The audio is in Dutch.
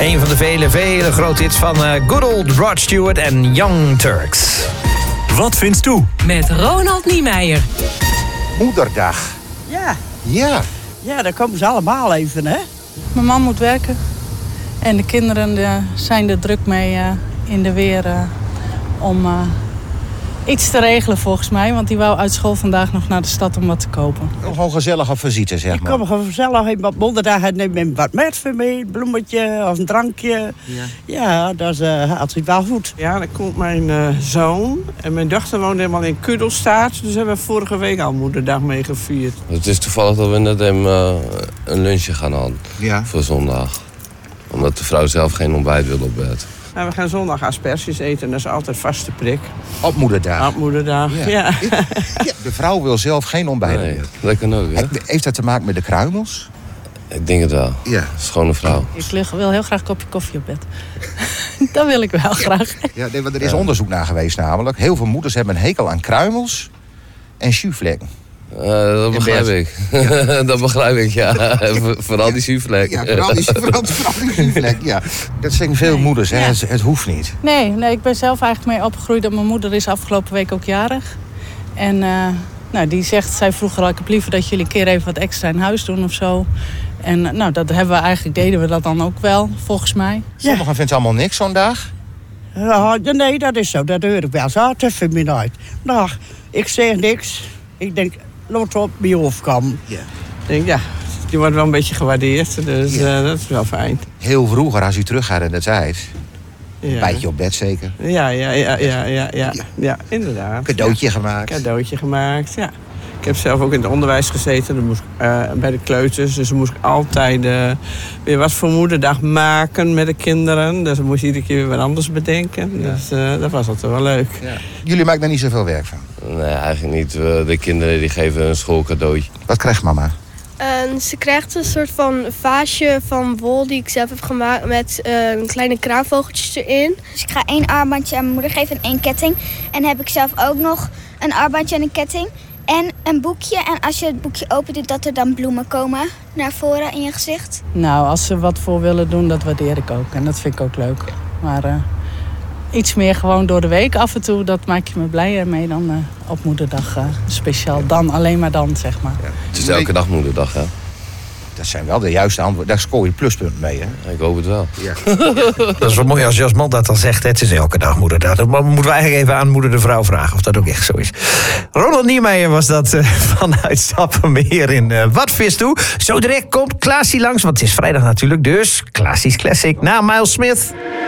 Een van de vele grote hits van good old Rod Stewart en Young Turks. Wat vindt u? Met Ronald Niemeyer. Moederdag. Ja. Ja. Ja, daar komen ze allemaal even, hè? Mijn man moet werken. En de kinderen zijn er druk mee in de weer om iets te regelen volgens mij. Want die wou uit school vandaag nog naar de stad om wat te kopen. Gewoon gezellig op visite, zeg maar. Ik kom gewoon gezellig in op moederdag en neem wat met voor mij. Een bloemetje of een drankje. Ja, dat is altijd wel goed. Ja, dan komt mijn zoon. En mijn dochter woont helemaal in Kudelstaart. Dus hebben we vorige week al moederdag mee gevierd. Het is toevallig dat we net een lunchje gaan halen voor zondag. Omdat de vrouw zelf geen ontbijt wil op bed. Nou, we gaan zondag asperges eten, dat is altijd vaste prik. Op moederdag? Op moederdag, ja. Ja, de vrouw wil zelf geen ontbijt. Nee, dat kan ook, hè? Heeft dat te maken met de kruimels? Ik denk het wel. Ja. Schone vrouw. Ik wil heel graag een kopje koffie op bed. Dat wil ik wel graag. Ja, nee, want er is onderzoek naar geweest namelijk. Heel veel moeders hebben een hekel aan kruimels en jus-vlekken. Dat begrijp ik. Ja. Dat begrijp ik, ja. Vooral die zuurvlek. Ja, vooral die zuurvlek, ja. Dat zeggen veel moeders, hè. Ja. Het hoeft niet. Nee, ik ben zelf eigenlijk mee opgegroeid. Dat mijn moeder is afgelopen week ook jarig. En die zei vroeger al, ik heb liever dat jullie een keer even wat extra in huis doen of zo. En dat hebben we eigenlijk, deden we dat dan ook wel, volgens mij. Sommigen vinden het allemaal niks zo'n dag. Nee, dat is zo. Dat hoor ik wel. Zo, dat vindt me nooit. Nou, ik zeg niks. Ik denk, laat op mijn hoofd komen. Ja. Ik denk, ja, die wordt wel een beetje gewaardeerd. Dus dat is wel fijn. Heel vroeger, als u teruggaat in de tijd. Ja. Bijtje op bed zeker. Ja, inderdaad. Cadeautje gemaakt. Cadeautje gemaakt, ja. Ik heb zelf ook in het onderwijs gezeten, dan moest bij de kleuters. Dus dan moest ik altijd weer wat voor moederdag maken met de kinderen. Dus dan moest je iedere keer weer wat anders bedenken. Ja. Dus dat was altijd wel leuk. Ja. Jullie maken daar niet zoveel werk van? Nee, eigenlijk niet. De kinderen die geven een schoolcadeautje. Wat krijgt mama? Ze krijgt een soort van vaasje van wol die ik zelf heb gemaakt met kleine kraanvogeltjes erin. Dus ik ga 1 armbandje aan mijn moeder geven en 1 ketting. En dan heb ik zelf ook nog een armbandje en een ketting. En een boekje. En als je het boekje open doet, dat er dan bloemen komen naar voren in je gezicht. Nou, als ze wat voor willen doen, dat waardeer ik ook. En dat vind ik ook leuk. Maar iets meer gewoon door de week af en toe, dat maak je me blijer mee dan op moederdag speciaal. Dan, alleen maar dan, zeg maar. Ja. Het is elke dag moederdag, hè? Dat zijn wel de juiste antwoorden. Daar scoor je pluspunten mee, hè? Ik hoop het wel. Ja. Dat is wel mooi als Jasman dat dan zegt. Het is elke dag moederdag. Dan moeten we eigenlijk even aan moeder de vrouw vragen of dat ook echt zo is. Ronald Niemeyer was dat vanuit Stappenmeer in Wat Vist toe. Zo direct komt Klaasie langs, want het is vrijdag natuurlijk. Dus Klaasie's Classic na Miles Smith.